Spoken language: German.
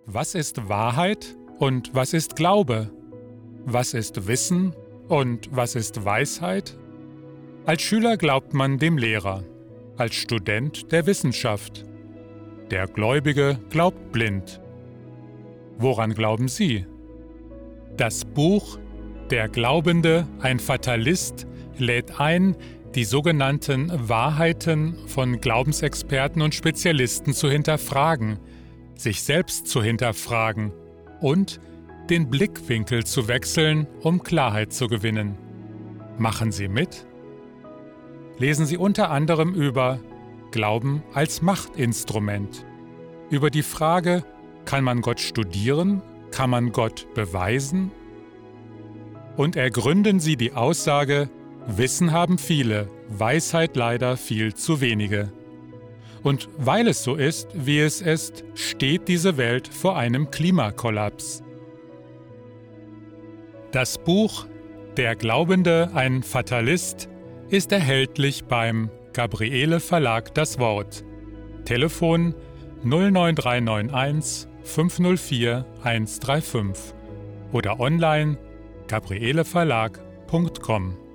Was ist Wahrheit und was ist Glaube? Was ist Wissen und was ist Weisheit? Als Schüler glaubt man dem Lehrer, als Student der Wissenschaft. Der Gläubige glaubt blind. Woran glauben Sie? Das Buch Der Glaubende, ein Fatalist lädt ein, die sogenannten Wahrheiten von Glaubensexperten und Spezialisten zu hinterfragen, sich selbst zu hinterfragen und den Blickwinkel zu wechseln, um Klarheit zu gewinnen. Machen Sie mit? Lesen Sie unter anderem über Glauben als Machtinstrument, über die Frage, kann man Gott studieren, kann man Gott beweisen? Und ergründen Sie die Aussage, Wissen haben viele, Weisheit leider viel zu wenige. Und weil es so ist, wie es ist, steht diese Welt vor einem Klimakollaps. Das Buch Der Glaubende, ein Fatalist ist erhältlich beim Gabriele Verlag Das Wort. Telefon 09391 504 135 oder online gabrieleverlag.com.